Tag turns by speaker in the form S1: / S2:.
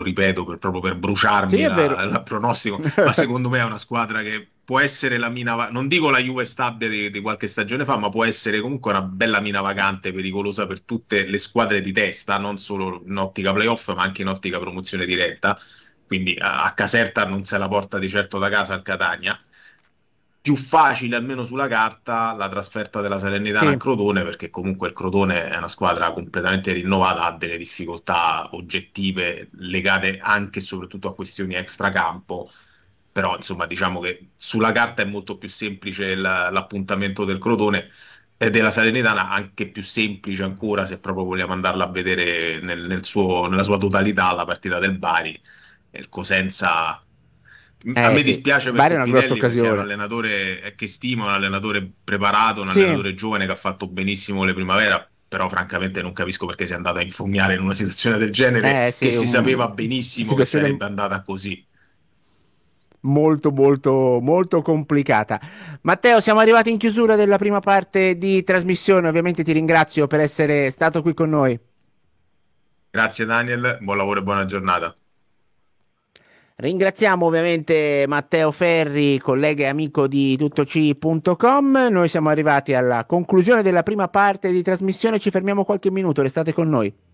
S1: ripeto proprio per
S2: Sì,
S1: bruciarmi
S2: è vero.
S1: il pronostico, ma secondo me è una squadra che può essere la mina, non dico la Juve stabile di qualche stagione fa, ma può essere comunque una bella mina vagante, pericolosa per tutte le squadre di testa, non solo in ottica playoff, ma anche in ottica promozione diretta. Quindi a Caserta non se la porta di certo da casa al Catania. Più facile, almeno sulla carta, la trasferta della Salernitana a
S2: Sì.
S1: Crotone, perché comunque il Crotone è una squadra completamente rinnovata, ha delle difficoltà oggettive legate anche e soprattutto a questioni extracampo, però insomma diciamo che sulla carta è molto più semplice l'appuntamento del Crotone e della Salernitana, anche più semplice ancora se proprio vogliamo andarla a vedere nella sua totalità la partita del Bari. Il Cosenza, a me
S2: Sì,
S1: dispiace per
S2: Bari è una grossa
S1: Coppitelli perché è un
S2: occasione.
S1: allenatore che stimo, un allenatore preparato, un
S2: Sì,
S1: allenatore giovane che ha fatto benissimo le primavera, però francamente non capisco perché sia andato a infognare in una situazione del genere che
S2: sì,
S1: si sapeva benissimo che
S2: situazione
S1: sarebbe andata così.
S2: molto, molto, molto complicata. Matteo, siamo arrivati in chiusura della prima parte di trasmissione. Ovviamente ti ringrazio per essere stato qui con noi.
S1: Grazie Daniel, buon lavoro e buona giornata.
S2: Ringraziamo ovviamente Matteo Ferri, collega e amico di tuttoci.com. Noi siamo arrivati alla conclusione della prima parte di trasmissione. Ci fermiamo qualche minuto, restate con noi.